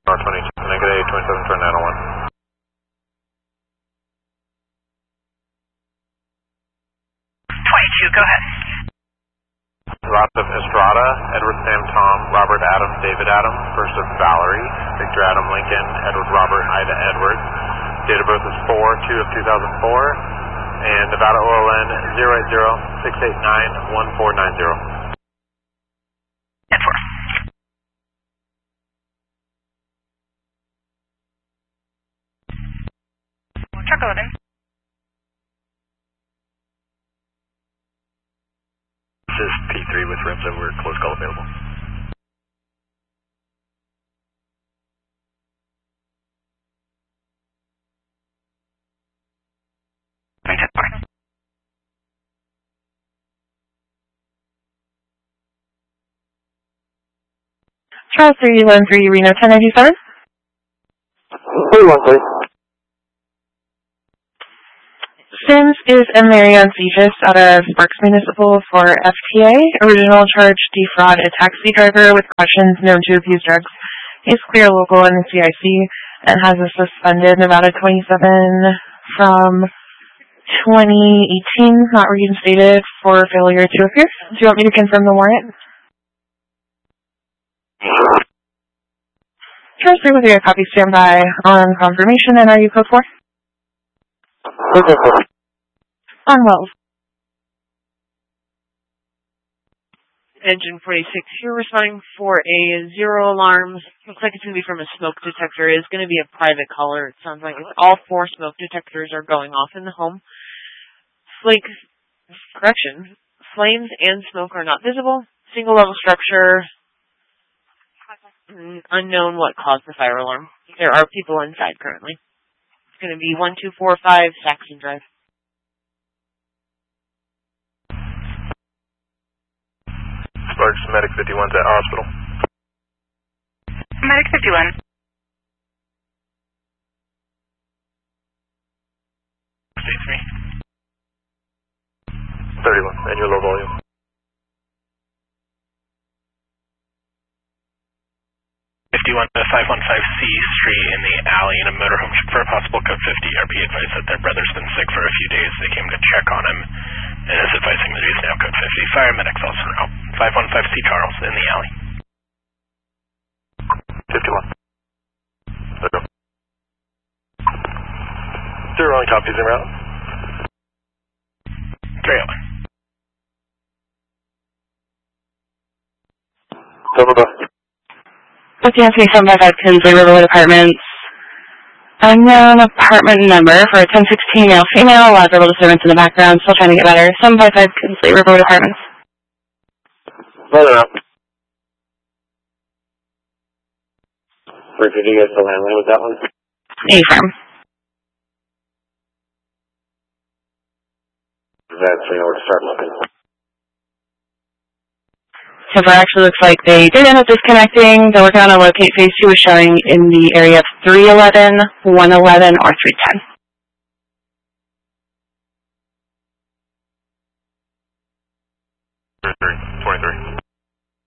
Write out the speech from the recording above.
R22, negative 27, turn 901. 22, go ahead. Ross of Estrada, Edward Sam Tom, Robert Adam, David Adam, first of Valerie, Victor Adam Lincoln, Edward Robert, Ida Edwards. Date of birth is 4/2 of 2004, and Nevada OLN 080-689-1490. And 4. Truck 11. This is P3 with rims over, close call available. Charles 313 Reno 1097. 313. Sims is a Marion Cephas out of Sparks Municipal for FTA. Original charge, defraud a taxi driver with questions known to abuse drugs. He's clear local in the CIC and has a suspended Nevada 27 from 2018, not reinstated for failure to appear. Do you want me to confirm the warrant? Charles 313, a copy, stand by on confirmation, and are you code 4? On Wells. Engine 46, you're responding for a 0 alarm. Looks like it's going to be from a smoke detector. It's going to be a private caller. It sounds like all 4 smoke detectors are going off in the home. Flames and smoke are not visible. Single level structure. Unknown what caused the fire alarm. There are people inside currently. It's going to be 1245 Saxon Drive. Sparks, Medic 51's at hospital. Medic 51. State 3. 31, and your low volume. 51 to 515C Street in the alley in a motorhome for a possible code 50. RP advised that their brother's been sick for a few days. They came to check on him and is advising that he's now code 50. Fire medics also know. 515C Charles in the alley. 51. There go. Zero on copies en route. 301. Double bus. With the Anthony 755 Kinsley Riverwood Apartments. Unknown apartment number for a 1016 male female. Loud verbal disturbance in the background. Still trying to get better. 755 Kinsley Riverwood Apartments. Further up. Rick, did you guys the landline with that one? A-firm. That's where you know where to start looking. So far, actually looks like they did end up disconnecting. They're working on a locate. Phase 2 is showing in the area of 311, 111, or 310. 23.